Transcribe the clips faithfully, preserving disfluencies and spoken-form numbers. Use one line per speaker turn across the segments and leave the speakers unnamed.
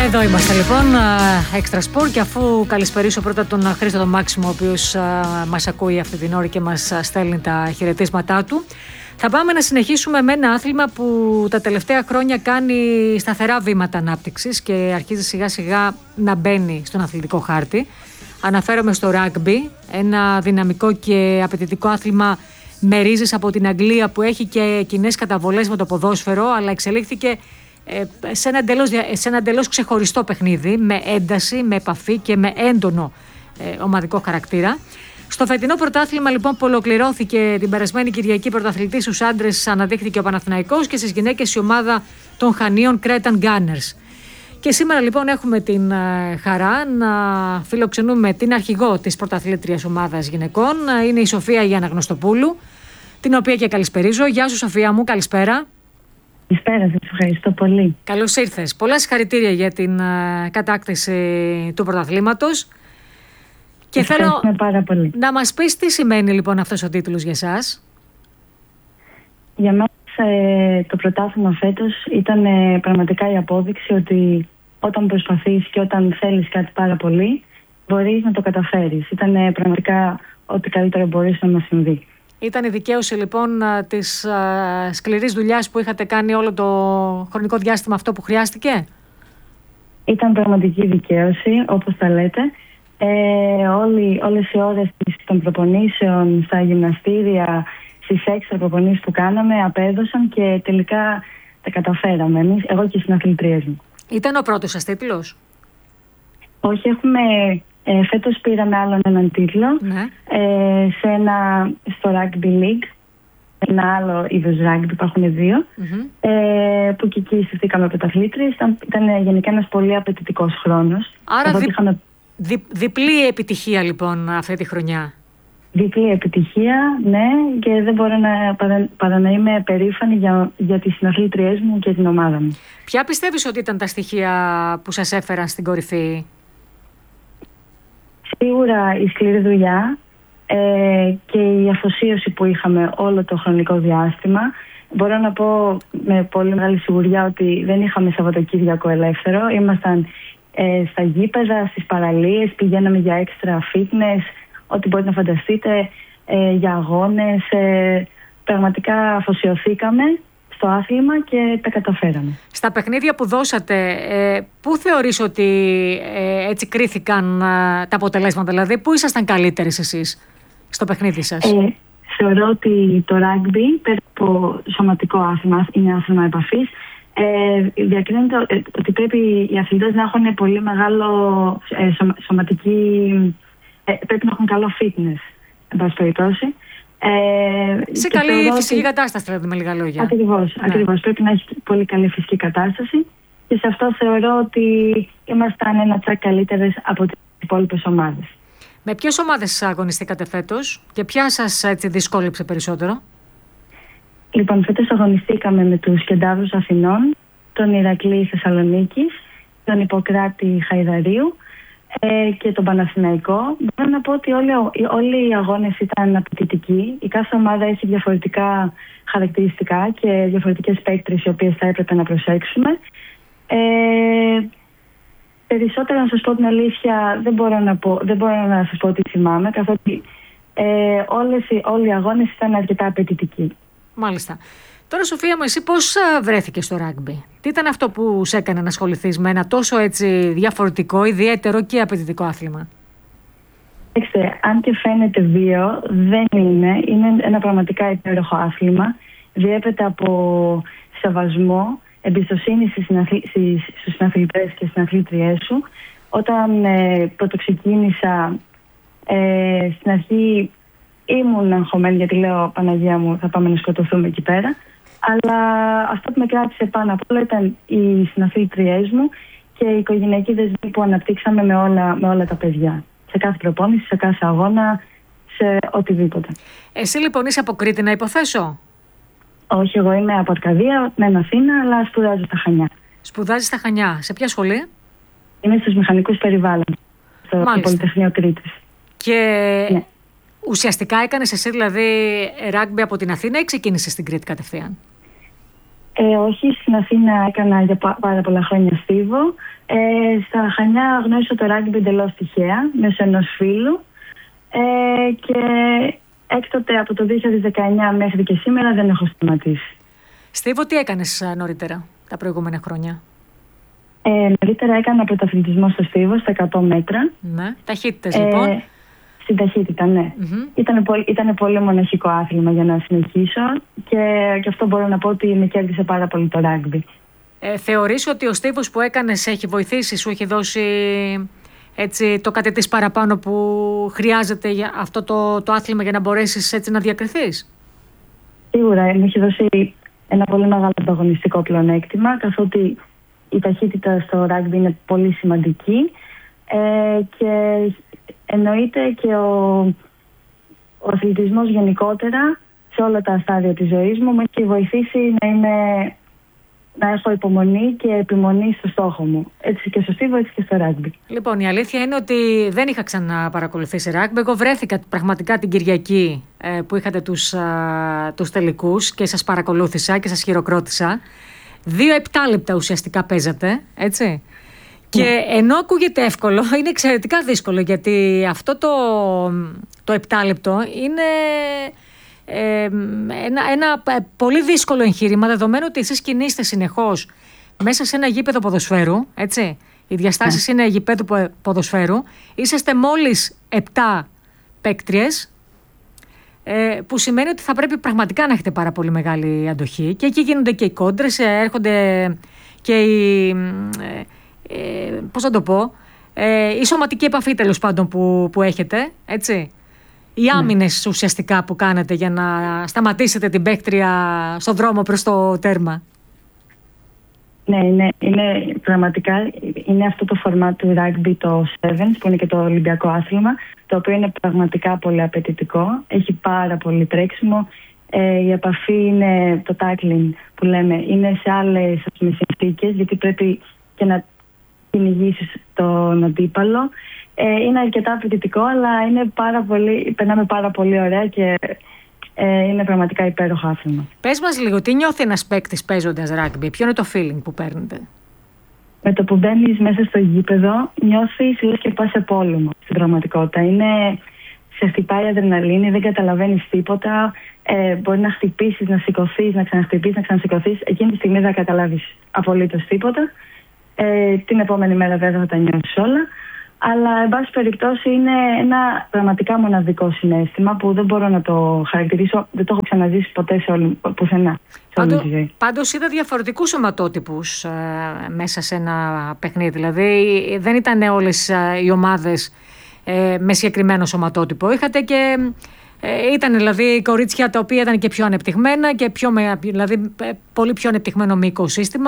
Εδώ είμαστε λοιπόν, Extra Sport, και αφού καλησπερίσω πρώτα τον Χρήστο τον Μάξιμο, ο οποίος μας ακούει αυτή την ώρα και μας στέλνει τα χαιρετίσματά του, θα πάμε να συνεχίσουμε με ένα άθλημα που τα τελευταία χρόνια κάνει σταθερά βήματα ανάπτυξης και αρχίζει σιγά σιγά να μπαίνει στον αθλητικό χάρτη. Αναφέρομαι στο rugby, ένα δυναμικό και απαιτητικό άθλημα με ρίζες από την Αγγλία που έχει και κοινές καταβολές με το ποδόσφαιρο, αλλά εξελίχθηκε σε ένα εντελώς, σε ένα εντελώς ξεχωριστό παιχνίδι, με ένταση, με επαφή και με έντονο ε, ομαδικό χαρακτήρα. Στο φετινό πρωτάθλημα λοιπόν που ολοκληρώθηκε την περασμένη Κυριακή, πρωταθλητής στους άντρες αναδείχθηκε ο Παναθηναϊκός και στις γυναίκες η ομάδα των Χανίων Cretan Gunners. Και σήμερα λοιπόν έχουμε την ε, χαρά να φιλοξενούμε την αρχηγό της πρωταθλήτριας ομάδας γυναικών, είναι η Σοφία η Αναγνωστοπούλου, την οποία και καλησπερίζω. Γεια σου Σοφία μου, καλησπέρα.
Καλησπέρα, σας ευχαριστώ πολύ.
Καλώς ήρθες. Πολλά συγχαρητήρια για την uh, κατάκτηση του πρωταθλήματος. Και θέλω
πάρα πολύ.
να μας πεις τι σημαίνει λοιπόν αυτός ο τίτλος για εσάς.
Για μένα ε, το πρωτάθλημα φέτος ήταν ε, πραγματικά η απόδειξη ότι όταν προσπαθείς και όταν θέλεις κάτι πάρα πολύ, μπορείς να το καταφέρεις. Ήταν ε, πραγματικά ό,τι καλύτερο μπορείς να μας συμβεί.
Ήταν η δικαίωση λοιπόν της α, σκληρής δουλειάς που είχατε κάνει όλο το χρονικό διάστημα αυτό που χρειάστηκε?
Ήταν πραγματική δικαίωση, όπως τα λέτε. Ε, όλοι, όλες οι ώρες των προπονήσεων, στα γυμναστήρια, στις έξτρα προπονήσεις που κάναμε, απέδωσαν και τελικά τα καταφέραμε εμείς, εγώ και οι συναθλητριές μου.
Ήταν ο πρώτος σας τίτλος?
Όχι, έχουμε... Ε, φέτος πήραμε άλλον έναν τίτλο, ναι. ε, σε ένα, στο Rugby League, ένα άλλο είδος rugby, υπάρχουν δύο, mm-hmm. ε, που και εκεί συστήκαμε πρωταθλήτριες. Ήταν, ήταν γενικά ένας πολύ απαιτητικός χρόνος.
Άρα δι, είχαμε... δι, διπλή επιτυχία λοιπόν αυτή τη χρονιά.
Διπλή επιτυχία, ναι, και δεν μπορώ να, παρά, παρά να είμαι περήφανη για, για τις συναθλήτριές μου και την ομάδα μου.
Ποια πιστεύεις ότι ήταν τα στοιχεία που σας έφεραν στην κορυφή?
Σίγουρα η σκληρή δουλειά ε, και η αφοσίωση που είχαμε όλο το χρονικό διάστημα. Μπορώ να πω με πολύ μεγάλη σιγουριά ότι δεν είχαμε Σαββατοκύριακο ελεύθερο. Ήμασταν ε, στα γήπεδα, στις παραλίες, πηγαίναμε για έξτρα fitness, ό,τι μπορείτε να φανταστείτε, ε, για αγώνες. Ε, πραγματικά αφοσιωθήκαμε στο άθλημα και τα καταφέραμε. Στα
παιχνίδια που δώσατε, ε, πού θεωρείς ότι ε, έτσι κρίθηκαν ε, τα αποτελέσματα, δηλαδή πού ήσασταν καλύτερες εσείς στο παιχνίδι σας?
Ε, θεωρώ ότι το rugby, πέρα από σωματικό άθλημα, είναι άθλημα επαφής, ε, διακρίνεται ότι πρέπει οι αθλητές να έχουν πολύ μεγάλο ε, σωμα, σωματική, ε, πρέπει να έχουν καλό fitness, εν πάση περιπτώσει.
Ε, σε καλή φυσική ότι... κατάσταση, δηλαδή, με λίγα λόγια.
Ακριβώς, ναι. ακριβώς. Πρέπει να έχει πολύ καλή φυσική κατάσταση και σε αυτό θεωρώ ότι ήμασταν ένα τσακ καλύτερες από τις υπόλοιπες ομάδες.
Με ποιες ομάδες αγωνιστήκατε φέτος και ποια σας έτσι δυσκόλεψε περισσότερο?
Λοιπόν, φέτος αγωνιστήκαμε με τους Κεντάβρους Αθηνών, τον Ηρακλή Θεσσαλονίκης, τον Ιπποκράτη Χαϊδαρίου Ε, και τον Παναθηναϊκό. Μπορώ να πω ότι όλοι, όλοι οι αγώνες ήταν απαιτητικοί. Η κάθε ομάδα έχει διαφορετικά χαρακτηριστικά και διαφορετικές παίκτρες οι οποίες θα έπρεπε να προσέξουμε. Ε, περισσότερα, να σας πω την αλήθεια, δεν μπορώ να, πω, δεν μπορώ να σας πω ότι θυμάμαι, καθότι ε, όλες, όλοι οι αγώνες ήταν αρκετά απαιτητικοί.
Μάλιστα. Τώρα, Σοφία μου, εσύ πώς βρέθηκες στο ράγμπι? Τι ήταν αυτό που σε έκανε να ασχοληθείς με ένα τόσο έτσι διαφορετικό, ιδιαίτερο και απαιτητικό άθλημα?
Ξέρετε, αν και φαίνεται βίο, δεν είναι. Είναι ένα πραγματικά υπέροχο άθλημα. Διέπεται από σεβασμό, εμπιστοσύνη στις συναθλη... στους συναθλητές και στις αθλήτριές σου. Όταν ε, πρωτοξεκίνησα, ε, στην αρχή ήμουν αγχωμένη γιατί λέω Παναγία μου, θα πάμε να σκοτωθούμε εκεί πέρα. Αλλά αυτό που με κράτησε πάνω απ' όλα ήταν οι συναθλήτριές μου και οι οικογενειακοί δεσμοί που αναπτύξαμε με όλα, με όλα τα παιδιά. Σε κάθε προπόνηση, σε κάθε αγώνα, σε οτιδήποτε.
Εσύ λοιπόν είσαι από Κρήτη, να υποθέσω?
Όχι, εγώ είμαι από Αρκαδία, με Αθήνα, αλλά σπουδάζω στα Χανιά.
Σπουδάζεις στα Χανιά. Σε ποια σχολή?
Είμαι στους μηχανικούς περιβάλλοντος, στο Πολυτεχνείο Κρήτης.
Και ναι. Ουσιαστικά έκανες εσύ δηλαδή ράγμπι από την Αθήνα ή ξεκίνησες στην Κρήτη κατευθείαν?
Ε, όχι, στην Αθήνα έκανα για πάρα πολλά χρόνια στίβο. Ε, στα Χανιά γνώρισα το ράγκμπι εντελώς τυχαία, μέσω ενός φίλου. Ε, και έκτοτε από το δύο χιλιάδες δεκαεννιά μέχρι και σήμερα δεν έχω σταματήσει.
Στίβο, τι έκανες νωρίτερα τα προηγούμενα χρόνια?
Ε, νωρίτερα έκανα πρωταθλητισμό στο στίβο, στα εκατό μέτρα.
Ναι. Ταχύτητες, λοιπόν.
Ε, στην ταχύτητα, ναι. Mm-hmm. Ήταν, πολύ, ήταν πολύ μοναχικό άθλημα για να συνεχίσω και, και αυτό μπορώ να πω ότι με κέρδισε πάρα πολύ το ράγκμπι.
Ε, θεωρείς ότι ο στίβος που έκανες έχει βοηθήσει, σου έχει δώσει έτσι, το κάτι της παραπάνω που χρειάζεται για αυτό το, το άθλημα για να μπορέσεις έτσι να διακριθείς?
Σίγουρα, μου έχει δώσει ένα πολύ μεγάλο ανταγωνιστικό πλεονέκτημα, καθότι η ταχύτητα στο ράγκμπι είναι πολύ σημαντική ε, και εννοείται και ο, ο αθλητισμός γενικότερα σε όλα τα στάδια της ζωής μου μου έχει βοηθήσει να, είμαι, να έχω υπομονή και επιμονή στο στόχο μου. Έτσι και στο στίβο, έτσι και στο ράγκμπι.
Λοιπόν, η αλήθεια είναι ότι δεν είχα ξαναπαρακολουθήσει ράγκμπι. Εγώ βρέθηκα πραγματικά την Κυριακή ε, που είχατε τους, α, τους τελικούς και σας παρακολούθησα και σας χειροκρότησα. Δύο επτά λεπτά ουσιαστικά παίζατε, έτσι. Και ενώ ακούγεται εύκολο, είναι εξαιρετικά δύσκολο, γιατί αυτό το, το επτά λεπτό είναι ε, ένα, ένα πολύ δύσκολο εγχείρημα, δεδομένου ότι εσείς κινείστε συνεχώς μέσα σε ένα γήπεδο ποδοσφαίρου, έτσι. Οι διαστάσεις είναι γηπέδου ποδοσφαίρου. Είσαστε μόλις επτά παίκτριες, ε, που σημαίνει ότι θα πρέπει πραγματικά να έχετε πάρα πολύ μεγάλη αντοχή. Και εκεί γίνονται και οι κόντρες, έρχονται και οι... Ε, Ε, πώς να το πω, ε, η σωματική επαφή τέλος πάντων που, που έχετε, έτσι. Οι άμυνες ουσιαστικά που κάνετε για να σταματήσετε την παίκτρια στον δρόμο προς το τέρμα.
Ναι, είναι, είναι πραγματικά είναι αυτό το φορμάτ του rugby, το Sevens, που είναι και το Ολυμπιακό άθλημα, το οποίο είναι πραγματικά πολύ απαιτητικό. Έχει πάρα πολύ τρέξιμο. Ε, η επαφή είναι το tackling που λέμε, είναι σε άλλες συνθήκες, γιατί πρέπει και να κυνηγήσεις τον αντίπαλο. Ε, είναι αρκετά απαιτητικό, αλλά είναι πάρα πολύ, περνάμε πάρα πολύ ωραία και ε, είναι πραγματικά υπέροχο άθλημα.
Πες μας λίγο, τι νιώθει ένας παίκτης παίζοντας ράγμπι, ποιο είναι το feeling που παίρνετε?
Με το που μπαίνεις μέσα στο γήπεδο, νιώθεις λες και πας σε πόλεμο στην πραγματικότητα. Είναι, σε χτυπάει η αδρεναλίνη, δεν καταλαβαίνεις τίποτα. Ε, μπορεί να χτυπήσεις, να σηκωθείς, να ξαναχτυπήσεις, να ξανασηκωθείς. Εκείνη τη στιγμή δεν καταλάβεις απολύτως τίποτα. Ε, την επόμενη μέρα βέβαια θα τα νιώσεις όλα. Αλλά, εν πάση περιπτώσει, είναι ένα πραγματικά μοναδικό συναίσθημα που δεν μπορώ να το χαρακτηρίσω. Δεν το έχω ξαναζήσει ποτέ σε όλη, πουθενά.
Πάντω, πάντως είδα διαφορετικούς σωματότυπους ε, μέσα σε ένα παιχνίδι. Δηλαδή δεν ήταν όλες ε, οι ομάδες ε, με συγκεκριμένο σωματότυπο. Είχατε και... Ε, ήταν δηλαδή κορίτσια τα οποία ήταν και πιο ανεπτυγμένα και πιο, δηλαδή, πολύ πιο ανεπτυγμένο με οικοσύστημα.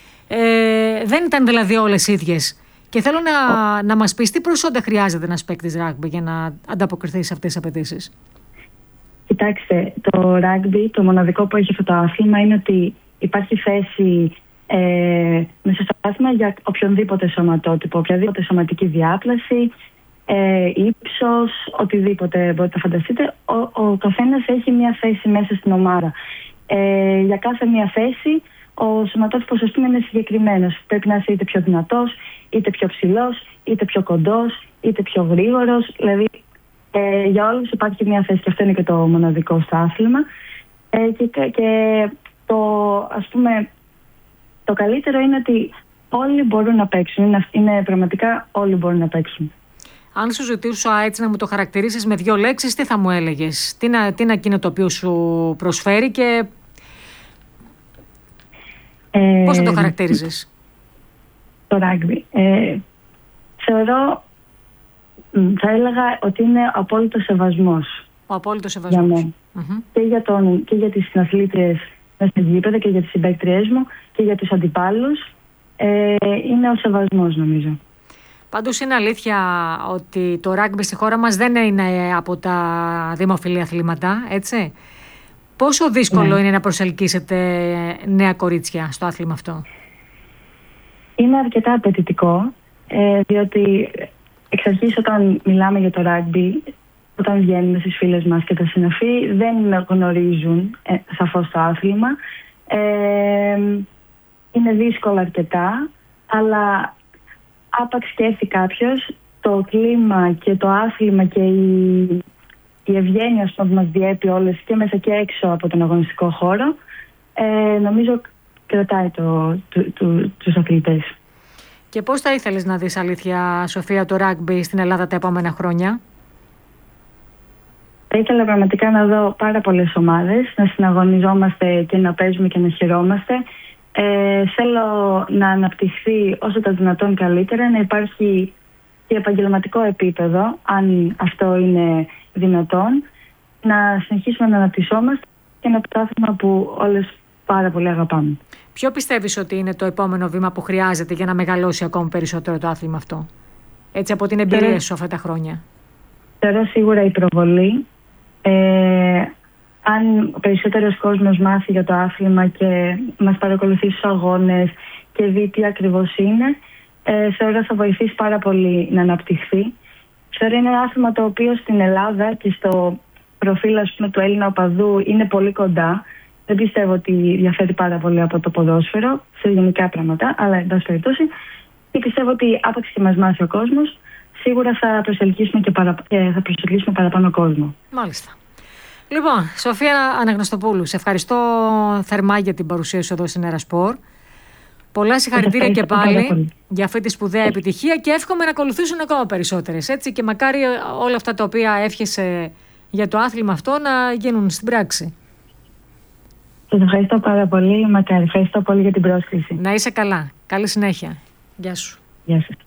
Ε, δεν ήταν δηλαδή όλες ίδιες. Και θέλω να, να μας πεις τι προσόντα χρειάζεται ένας παίκτης ράγμπι για να ανταποκριθεί σε αυτές τις απαιτήσεις.
Κοιτάξτε, το ράγμπι, το μοναδικό που έχει αυτό το άθλημα είναι ότι υπάρχει θέση ε, μέσα στο άθλημα για οποιονδήποτε σωματότυπο, οποιαδήποτε σωματική διάπλαση, ε, ύψος, οτιδήποτε μπορείτε να φανταστείτε. Ο, ο καθένας έχει μια θέση μέσα στην ομάδα. Ε, για κάθε μια θέση ο σωματότυπος, ας πούμε, είναι συγκεκριμένος. Πρέπει να είσαι είτε πιο δυνατός, είτε πιο ψηλός, είτε πιο κοντός, είτε πιο γρήγορος. Δηλαδή, ε, για όλους υπάρχει μια θέση και αυτό είναι και το μοναδικό στο άθλημα. Ε, και, και το, ας πούμε, το καλύτερο είναι ότι όλοι μπορούν να παίξουν. Είναι, είναι πραγματικά όλοι μπορούν να παίξουν.
Αν σου ζητούσα έτσι να μου το χαρακτηρίσεις με δύο λέξεις, τι θα μου έλεγες? Τι, να, τι είναι εκείνο το οποίο σου προσφέρει και ε, πώς θα το χαρακτήριζες?
Το ράγμπι. Ε, θεωρώ, θα έλεγα ότι είναι ο απόλυτος σεβασμός.
Ο απόλυτος σεβασμός.
Για μένα. Mm-hmm. Και, για τον, και για τις συναθλήτριες μέσα στην γήπεδα και για τις συμπαίκτριές μου και για τους αντιπάλους. Ε, είναι ο σεβασμός, νομίζω.
Πάντως είναι αλήθεια ότι το ράγμπι στη χώρα μας δεν είναι από τα δημοφιλή αθλήματα, έτσι. Πόσο δύσκολο ναι. είναι να προσελκύσετε νέα κορίτσια στο άθλημα αυτό?
Είναι αρκετά απαιτητικό, ε, διότι εξ αρχής όταν μιλάμε για το ράγμπι, όταν βγαίνουμε στις φίλες μας και τα συναφή, δεν γνωρίζουν ε, σαφώς το άθλημα. Ε, είναι δύσκολο αρκετά, αλλά άπαξ και έρθει κάποιος, το κλίμα και το άθλημα και η, η ευγένεια που μας διέπει όλες και μέσα και έξω από τον αγωνιστικό χώρο, ε, νομίζω κρατάει το, το, το, τους αθλητές.
Και πώς θα ήθελες να δεις, αλήθεια, Σοφία, το ράγκμπι στην Ελλάδα τα επόμενα χρόνια?
Θα ήθελα πραγματικά να δω πάρα πολλές ομάδες, να συναγωνιζόμαστε και να παίζουμε και να χαιρόμαστε. Ε, θέλω να αναπτυχθεί όσο τα δυνατόν καλύτερα, να υπάρχει και επαγγελματικό επίπεδο, αν αυτό είναι δυνατόν, να συνεχίσουμε να αναπτυσσόμαστε και ένα πρωτάθλημα που όλες πάρα πολύ αγαπάμε.
Ποιο πιστεύεις ότι είναι το επόμενο βήμα που χρειάζεται για να μεγαλώσει ακόμη περισσότερο το άθλημα αυτό, έτσι από την εμπειρία Τερέ... σου αυτά τα χρόνια?
Θεωρώ σίγουρα η προβολή. Ε, αν ο περισσότερος κόσμος μάθει για το άθλημα και μας παρακολουθεί στους αγώνες και δει τι ακριβώς είναι, ε, θεωρώ θα βοηθήσει πάρα πολύ να αναπτυχθεί. Θεωρώ είναι ένα άθλημα το οποίο στην Ελλάδα και στο προφίλ, ας πούμε, του Έλληνα οπαδού είναι πολύ κοντά. Δεν πιστεύω ότι διαφέρει πάρα πολύ από το ποδόσφαιρο σε γενικά πράγματα, αλλά εν πάση περιπτώσει. Και πιστεύω ότι άπαξ και μας μάθει ο κόσμος, σίγουρα θα προσελκύσουμε, και παρα... θα προσελκύσουμε παραπάνω κόσμο.
Μάλιστα. Λοιπόν, Σοφία Αναγνωστοπούλου, σε ευχαριστώ θερμά για την παρουσία σου εδώ στην Ερασπορ. Πολλά συγχαρητήρια και πάλι για αυτή τη σπουδαία επιτυχία και εύχομαι να ακολουθήσουν ακόμα περισσότερες. Έτσι, και μακάρι όλα αυτά τα οποία εύχεσαι για το άθλημα αυτό να γίνουν στην πράξη.
Σας ευχαριστώ πάρα πολύ. Μακάρι. Ευχαριστώ πολύ για την πρόσκληση.
Να είσαι καλά. Καλή συνέχεια. Γεια σου.
Γεια σας.